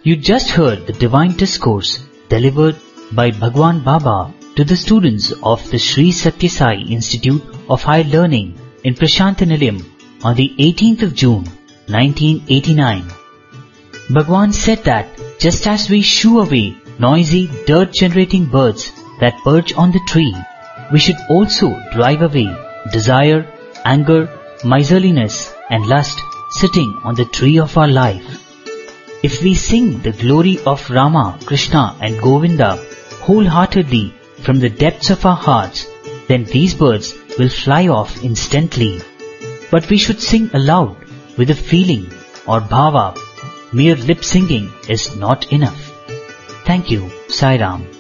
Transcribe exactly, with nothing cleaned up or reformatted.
You just heard the divine discourse delivered by Bhagwan Baba to the students of the Sri Satya Sai Institute of Higher Learning in Prashantanilayam on the eighteenth of June nineteen eighty-nine. Bhagwan said that just as we shoo away noisy, dirt-generating birds that perch on the tree, we should also drive away desire, anger, miserliness and lust sitting on the tree of our life. If we sing the glory of Rama, Krishna and Govinda wholeheartedly from the depths of our hearts, then these birds will fly off instantly. But we should sing aloud with a feeling or bhava. Mere lip singing is not enough. Thank you, Sai Ram.